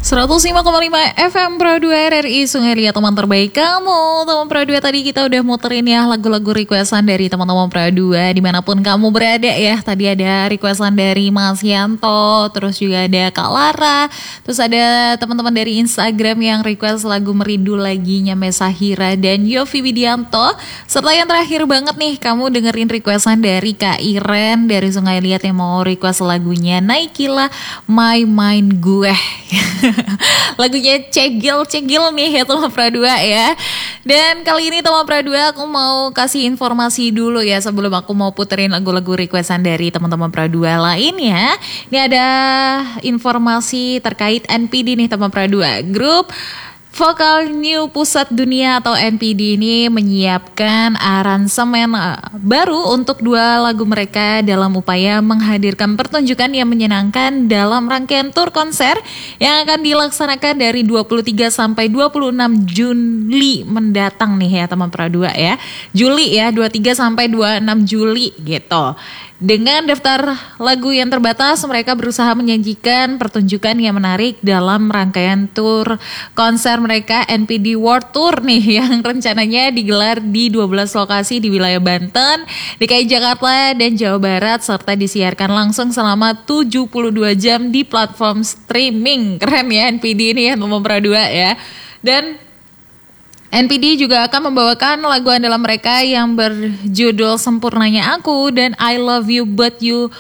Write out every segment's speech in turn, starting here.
105,5 FM Pro 2 RRI Sungai Liat, teman terbaik kamu. Teman Pro 2 tadi kita udah muterin ya lagu-lagu requestan dari teman-teman Pro 2 dimanapun kamu berada ya. Tadi ada requestan dari Mas Yanto, terus juga ada Kak Lara, terus ada teman-teman dari Instagram yang request lagu Merindu Laginya Mesahira dan Yofi Widianto. Serta yang terakhir banget nih, kamu dengerin requestan dari Kak Iren dari Sungai Liat yang mau request lagunya Naikilah My Mind Gue. Lagunya cegil nih ya teman Pradua ya. Dan kali ini teman Pradua aku mau kasih informasi dulu ya sebelum aku mau puterin lagu-lagu requestan dari teman-teman Pradua lainnya. Ini ada informasi terkait NPD nih teman Pradua. Grup Vokal New Pusat Dunia atau NPD ini menyiapkan aransemen baru untuk 2 lagu mereka dalam upaya menghadirkan pertunjukan yang menyenangkan dalam rangkaian tur konser yang akan dilaksanakan dari 23 sampai 26 Juli mendatang nih ya teman Pradua ya. Juli ya, 23 sampai 26 Juli gitu. Dengan daftar lagu yang terbatas, mereka berusaha menyajikan pertunjukan yang menarik dalam rangkaian tur konser mereka NPD World Tour nih yang rencananya digelar di 12 lokasi di wilayah Banten, DKI Jakarta, dan Jawa Barat serta disiarkan langsung selama 72 jam di platform streaming. Keren ya NPD ini ya nomor 2 ya. Dan NPD juga akan membawakan lagu andalan mereka yang berjudul Sempurnanya Aku dan I Love You But You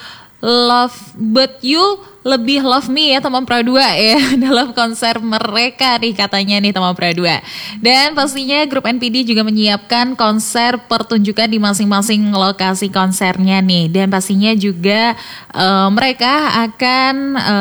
Lebih Love Me ya teman Pradua ya dalam konser mereka nih katanya nih teman Pradua. Dan pastinya grup NPD juga menyiapkan konser pertunjukan di masing-masing lokasi konsernya nih. Dan pastinya juga mereka akan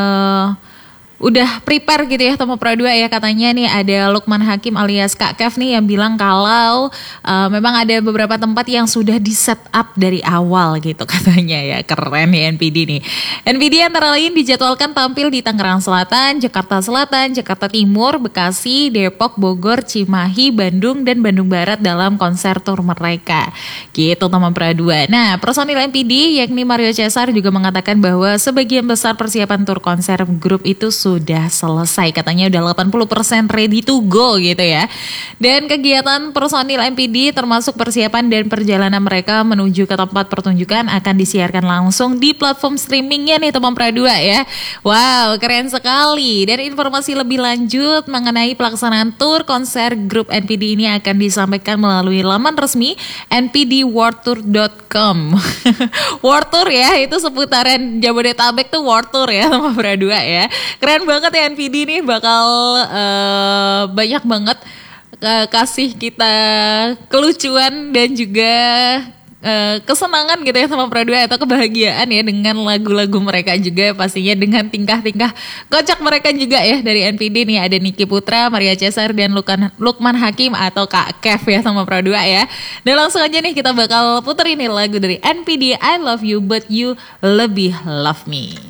udah prepare gitu ya teman Pradua ya, katanya nih ada Lukman Hakim alias Kak Kev nih yang bilang kalau memang ada beberapa tempat yang sudah di set up dari awal gitu katanya ya. Keren ya NPD nih. NPD antara lain dijadwalkan tampil di Tangerang Selatan, Jakarta Selatan, Jakarta Timur, Bekasi, Depok, Bogor, Cimahi, Bandung, dan Bandung Barat dalam konser tur mereka gitu teman Pradua. Nah personil NPD yakni Mario Cesar juga mengatakan bahwa sebagian besar persiapan tur konser grup itu sudah selesai, katanya udah 80% ready to go gitu ya. Dan kegiatan personil NPD termasuk persiapan dan perjalanan mereka menuju ke tempat pertunjukan akan disiarkan langsung di platform streamingnya nih teman Pradua ya. Wow keren sekali. Dan informasi lebih lanjut mengenai pelaksanaan tur konser grup NPD ini akan disampaikan melalui laman resmi npdworldtour.com. World Tour ya, itu seputaran Jabodetabek tuh World Tour ya teman Pradua ya. Keren banget ya NPD nih, bakal banyak banget kasih kita kelucuan dan juga kesenangan gitu ya sama Pradua atau kebahagiaan ya dengan lagu-lagu mereka juga, pastinya dengan tingkah-tingkah kocak mereka juga ya. Dari NPD nih ada Niki Putra, Maria Cesar, dan Lukman Hakim atau Kak Kev ya sama Pradua ya. Dan langsung aja nih kita bakal puter ini lagu dari NPD I Love You But You Lebih Love Me.